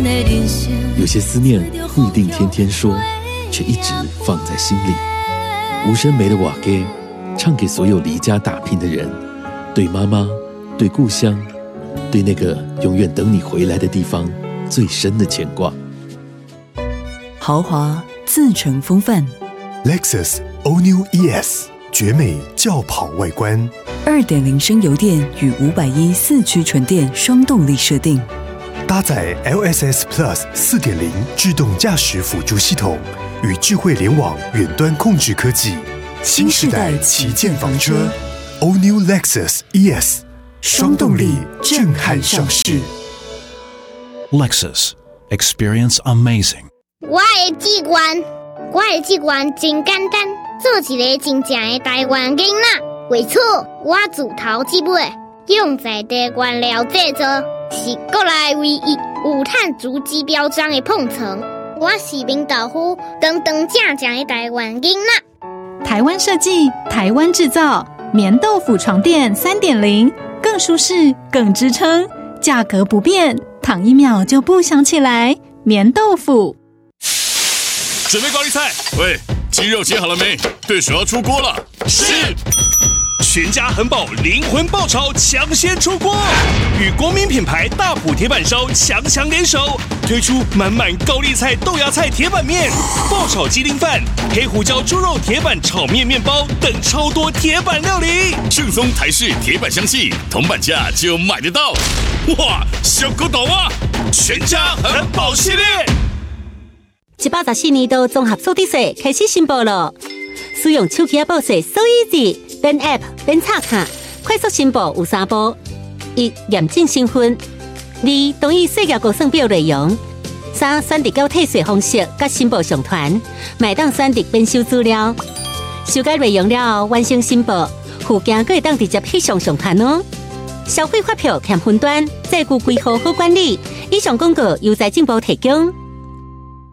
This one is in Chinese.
有些思念不一定天天说，却一直放在心里。无声梅的瓦给，唱给所有离家打拼的人，对妈妈，对故乡，对那个永远等你回来的地方最深的牵挂。 豪华自成风范 Lexus All New ES 绝美轿跑外观， 2.0 升油电与510四驱纯电双动力设定， 搭载 LSS Plus 4.0 自动驾驶辅助系统与智慧联网远端控制科技，新时代旗舰房车 All New Lexus ES 双动力震撼上市。 Lexus Experience Amazing。 我的志愿真简单，做一个真正的台湾囡仔。为此，我自头至尾用在地原料制作，是国内唯一有碳足迹标章的碰层。我是明豆腐，堂堂正正的台湾囡仔。 台湾设计，台湾制造，棉豆腐床垫3.0，更舒适，更支撑，价格不变，躺1秒就不想起来。棉豆腐。 准备高丽菜，喂，鸡肉切好了没？对手要出锅了。是。全家很饱灵魂爆炒抢先出锅，与国民品牌大埔铁板烧强联手，推出满满高丽菜豆芽菜铁板面、爆炒鸡丁饭、黑胡椒猪肉铁板炒面面包等超多铁板料理，正宗台式铁板香气，铜板价就买得到。哇，小狗懂啊！全家很饱系列。 114年度综合所得税开始申报了，使用手机报税 So Easy， 边 App 边插卡，快速申报有3步：1. 验证身份；2. 同意税额估算表内容；3. 选择缴退税方式甲申报上传，卖当选择编修资料。修改内容了后，完成申报，附件还会当直接翕相上传哦。消费发票欠分端，在顾规划好管理。以上广告由财政部提供。